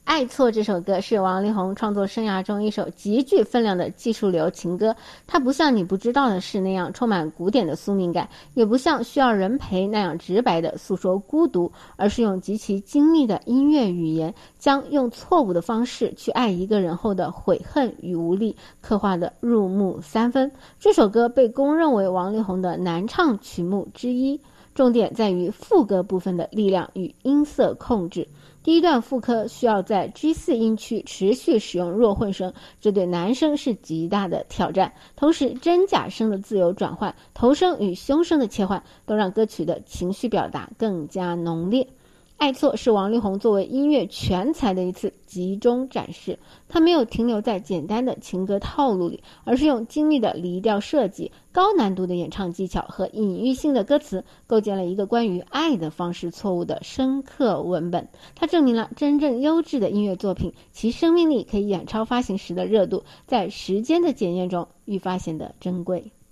爱错这首歌是王力宏创作生涯中一首极具分量的技术流情歌，它不像你不知道的事那样充满古典的宿命感，也不像需要人陪那样直白的诉说孤独，而是用极其精密的音乐语言，将用错误的方式去爱一个人后的悔恨与无力刻画的入木三分。这首歌被公认为王力宏的难唱曲目之一，重点在于副歌部分的力量与音色控制。第一段副歌需要在 G4 音区持续使用弱混声，这对男声是极大的挑战。同时真假声的自由转换，头声与胸声的切换，都让歌曲的情绪表达更加浓烈。爱错是王力宏作为音乐全才的一次集中展示，他没有停留在简单的情歌套路里，而是用精密的离调设计、高难度的演唱技巧和隐喻性的歌词，构建了一个关于爱的方式错误的深刻文本。它证明了真正优质的音乐作品，其生命力可以远超发行时的热度，在时间的检验中愈发显得珍贵。